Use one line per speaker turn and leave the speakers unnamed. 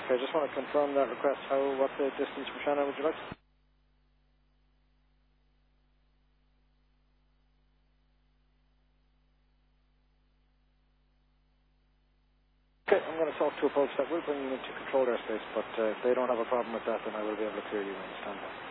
Okay, just want to confirm that request. What's the distance from Shannon, would you like? Okay, I'm going to talk to a post that will bring you into controlled airspace, but if they don't have a problem with that, then I will be able to clear you when you stand by.